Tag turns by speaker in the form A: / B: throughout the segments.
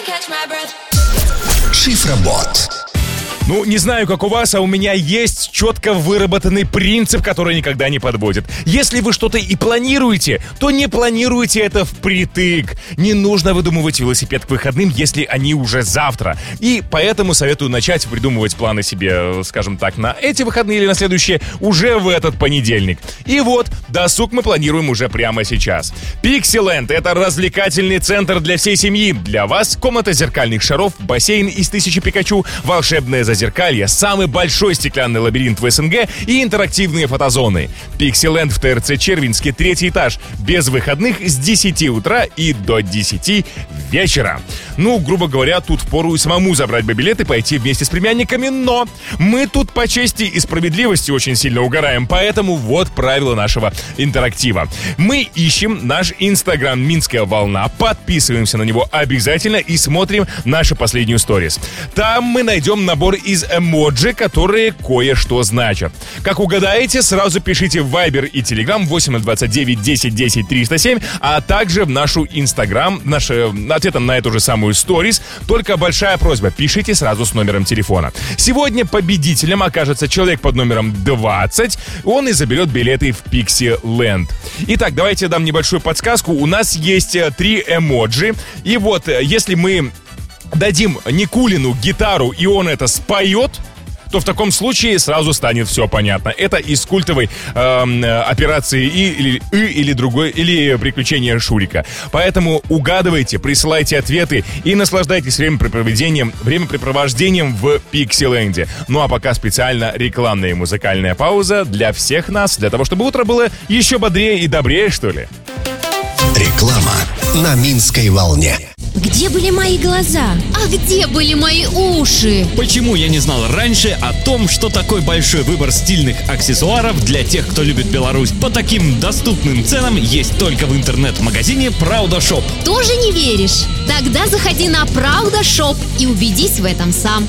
A: Шифробот.
B: Ну, не знаю, как у вас, а у меня есть четко выработанный принцип, который никогда не подводит. Если вы что-то и планируете, то не планируйте это впритык. Не нужно выдумывать велосипед к выходным, если они уже завтра. И поэтому советую начать придумывать планы себе, скажем так, на эти выходные или на следующие уже в этот понедельник. И вот, досуг мы планируем уже прямо сейчас. Pixieland — это развлекательный центр для всей семьи. Для вас комната зеркальных шаров, бассейн из 1000 Пикачу, волшебное зазеркалье, самый большой стеклянный лабиринт в СНГ и интерактивные фотозоны. Pixieland в ТРЦ Червинске, 3-й этаж. Без выходных с 10 утра и до 10 вечера. Ну, грубо говоря, тут впору и самому забрать бы билет и пойти вместе с племянниками, но мы тут по чести и справедливости очень сильно угораем, поэтому вот правила нашего интерактива. Мы ищем наш инстаграм «Минская волна», подписываемся на него обязательно и смотрим нашу последнюю сторис. Там мы найдем набор из эмоджи, которые кое-что значат. Как угадаете, сразу пишите в Viber и Telegram 8029 10 10 307, а также в нашу инстаграм, ответом на эту же самую сторис. Только большая просьба, пишите сразу с номером телефона. Сегодня победителем окажется человек под номером 20. Он и заберет билеты в Pixieland. Итак, давайте я дам небольшую подсказку. У нас есть 3 эмоджи. И вот, если мы дадим Никулину гитару, и он это споет, то в таком случае сразу станет все понятно. Это из культовой операции или приключения Шурика. Поэтому угадывайте, присылайте ответы и наслаждайтесь времяпрепровождением в Pixieland. Ну а пока специально рекламная и музыкальная пауза для всех нас, для того, чтобы утро было еще бодрее и добрее, что ли.
A: Реклама на Минской волне.
C: Где были мои глаза? А где были мои уши?
D: Почему я не знал раньше о том, что такой большой выбор стильных аксессуаров для тех, кто любит Беларусь, по таким доступным ценам есть только в интернет-магазине Правда Shop?
C: Тоже не веришь? Тогда заходи на Правда Shop и убедись в этом сам.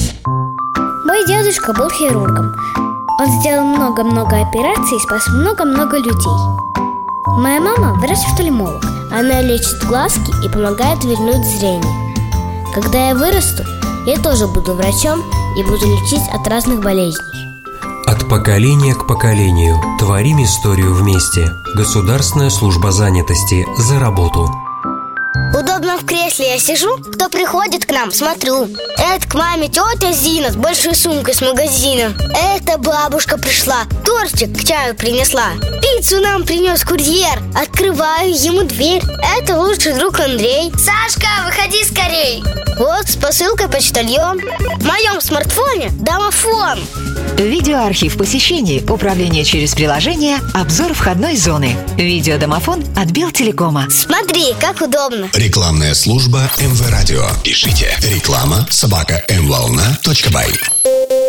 E: Мой дедушка был хирургом. Он сделал много-много операций и спас много-много людей. Моя мама врач-офтальмолог. Она лечит глазки и помогает вернуть зрение. Когда я вырасту, я тоже буду врачом и буду лечить от разных болезней.
F: От поколения к поколению творим историю вместе. Государственная служба занятости за работу.
E: Удобно в кресле я сижу, кто приходит к нам, смотрю. Это к маме тетя Зина с большой сумкой с магазина. Это бабушка пришла, тортик к чаю принесла. Пиццу нам принес курьер. Открываю ему дверь. Это лучший друг Андрей. Сашка, выходи скорей. Вот с посылкой почтальон. В моем смартфоне домофон.
G: Видеоархив посещений, управление через приложение, обзор входной зоны. Видеодомофон от Белтелекома.
E: Смотри, как удобно.
A: Рекламная служба МВ Радио. Пишите реклама@mvolna.by.